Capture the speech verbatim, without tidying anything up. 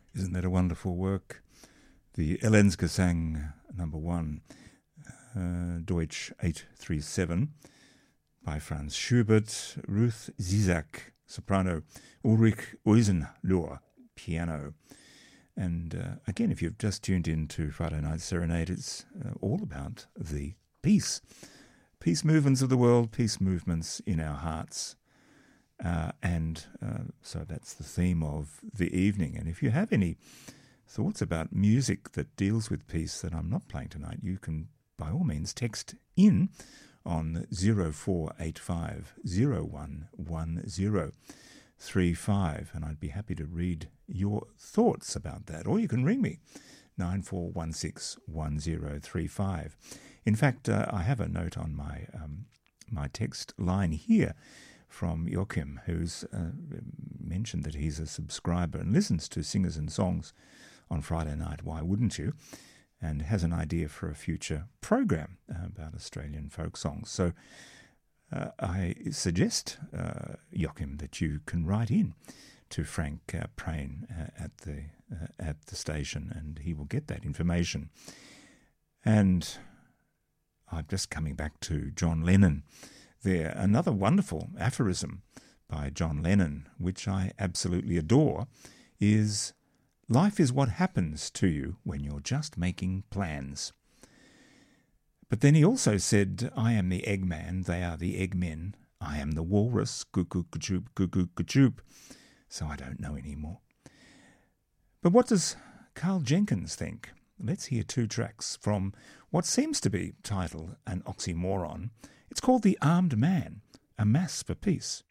Isn't that a wonderful work? The Elensgesang number one, uh, Deutsch eight three seven, by Franz Schubert, Ruth Zizak, soprano, Ulrich Eusenlohr, piano. And uh, again, if you've just tuned in to Friday Night Serenade, it's uh, all about the peace. Peace movements of the world, peace movements in our hearts. Uh, and uh, so that's the theme of the evening. And if you have any thoughts about music that deals with peace that I'm not playing tonight, you can by all means text in on zero four eight five zero one one zero three five, and I'd be happy to read your thoughts about that. Or you can ring me, nine four one six one zero three five. In fact, uh, I have a note on my um, my text line here from Joachim, who's uh, mentioned that he's a subscriber and listens to Singers and Songs on Friday night. Why wouldn't you? And has an idea for a future program uh, about Australian folk songs. So uh, I suggest, uh, Joachim, that you can write in to Frank uh, Prain uh, at the uh, at the station, and he will get that information. And I'm just coming back to John Lennon there. Another wonderful aphorism by John Lennon, which I absolutely adore, is, "Life is what happens to you when you're just making plans." But then he also said, "I am the Eggman, they are the Eggmen. I am the Walrus, goo-goo-goo-choop, goo-goo-goo-choop." So I don't know anymore. But what does Carl Jenkins think? Let's hear two tracks from what seems to be titled an oxymoron. It's called The Armed Man, a Mass for Peace.